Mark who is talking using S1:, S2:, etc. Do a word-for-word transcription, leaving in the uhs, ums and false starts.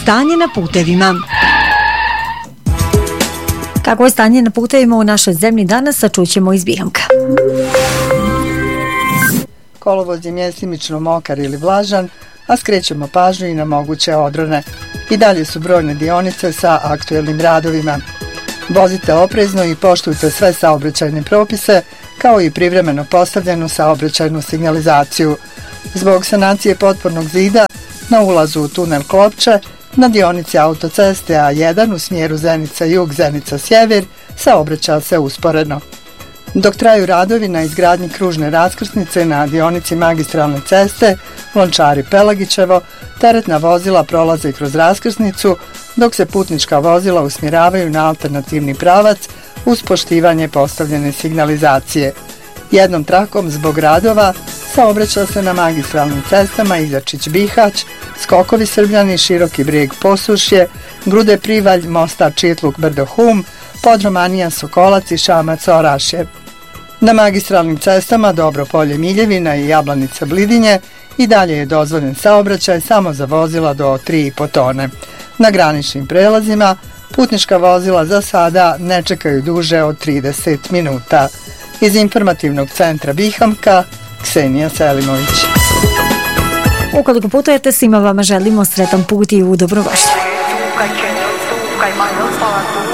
S1: Stanje na putevima.
S2: Kako je stanje na putevima u našoj zemlji danas, sačućemo iz Bihamka.
S3: Kolovoz je mjestimično mokar ili vlažan, a skrećemo pažnju i na moguće odrone. I dalje su brojne dionice sa aktuelnim radovima. Vozite oprezno i poštujte sve saobraćajne propise, kao i privremeno postavljenu saobraćajnu signalizaciju. Zbog sanacije potpornog zida na ulazu u tunel Klopče, na dionici autoceste A jedan u smjeru Zenica-Jug, Zenica-Sjever, saobraća se usporeno. Dok traju radovi na izgradnji kružne raskrsnice na dionici magistralne ceste Lončari-Pelagićevo, teretna vozila prolaze kroz raskrsnicu, dok se putnička vozila usmjeravaju na alternativni pravac uz poštivanje postavljene signalizacije. Jednom trakom zbog radova saobraća se na magistralnim cestama Izačić-Bihać, Skokovi Srbljani, Široki Brijeg-Posušje, Grude-Privalj, Mostar-Čitluk-Brdo-Hum, Podromanija-Sokolac i Šamac-Orašje. Na magistralnim cestama Dobro-Polje-Miljevina i Jablanica-Blidinje i dalje je dozvoljen saobraćaj samo za vozila do tri i po tone. Na graničnim prelazima putnička vozila za sada ne čekaju duže od trideset minuta. Iz informativnog centra Bihamka, Ksenija Selimović.
S2: Ukoliko putujete, svima vama želimo sretan put i u dobrodošli.